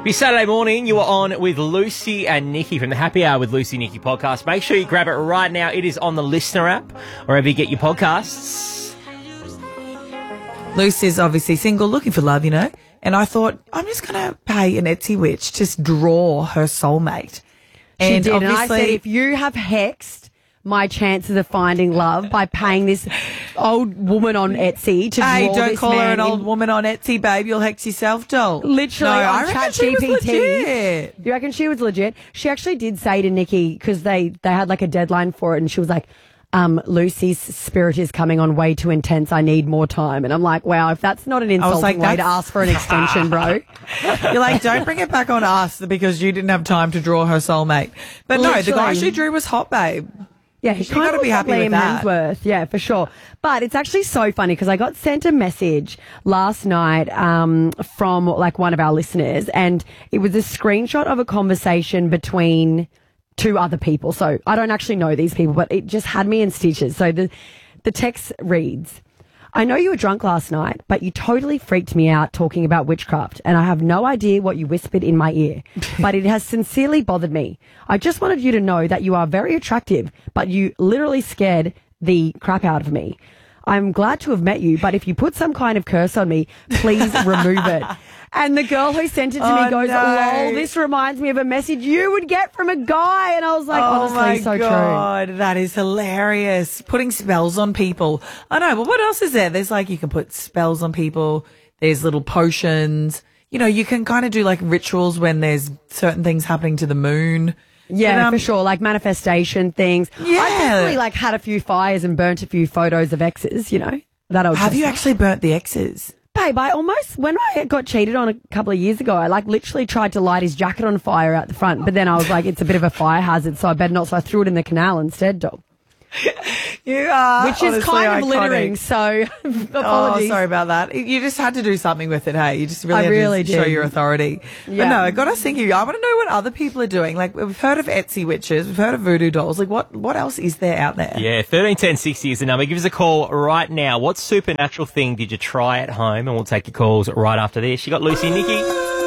This Saturday morning, you are on with Lucy and Nikki from the Happy Hour with Lucy and Nikki podcast. Make sure you grab it right now. It is on the Listener app, wherever you get your podcasts. Lucy's obviously single, looking for love, and I thought, I'm just going to pay an Etsy witch to draw her soulmate. She did, and I said, if you have hexed my chances of finding love by paying this old woman on Etsy to draw don't this call her man an old woman on Etsy, babe. You'll hex yourself, doll. Literally, no, on I reckon she was legit. ChatGPT. You reckon she was legit? She actually did say to Nikki, because they had like a deadline for it, and she was like, Lucy's spirit is coming on way too intense. I need more time. And I'm like, wow, if that's not an insulting way to ask for an extension, bro. You're like, don't bring it back on us because you didn't have time to draw her soulmate. But no, the guy she drew was hot, babe. Yeah, he got to be happy with that. Hemsworth. Yeah, for sure. But it's actually so funny because I got sent a message last night from like one of our listeners, and it was a screenshot of a conversation between two other people. So I don't actually know these people, but it just had me in stitches. So the text reads, I know you were drunk last night, but you totally freaked me out talking about witchcraft, and I have no idea what you whispered in my ear, but it has sincerely bothered me. I just wanted you to know that you are very attractive, but you literally scared the crap out of me. I'm glad to have met you, but if you put some kind of curse on me, please remove it. And the girl who sent it to me goes, lol, this reminds me of a message you would get from a guy. And I was like, honestly, so true. Oh, my God, that is hilarious. Putting spells on people. I know, but what else is there? There's like, you can put spells on people. There's little potions. You can kind of do like rituals when there's certain things happening to the moon. Yeah, for sure. Like manifestation things. Yeah. I definitely like had a few fires and burnt a few photos of exes, Have you actually burnt the exes? Babe, when I got cheated on a couple of years ago, I like literally tried to light his jacket on fire out the front, but then I was like, it's a bit of a fire hazard, so I better not. So I threw it in the canal instead, dog. You are Which is kind of littering, so apologies. Oh, sorry about that. You just had to do something with it, hey? You just really had to show your authority. Yeah. But no, it got us thinking. I want to know what other people are doing. Like, we've heard of Etsy witches. We've heard of voodoo dolls. Like, what else is there out there? Yeah, 131060 is the number. Give us a call right now. What supernatural thing did you try at home? And we'll take your calls right after this. You got Lucy and Nikki.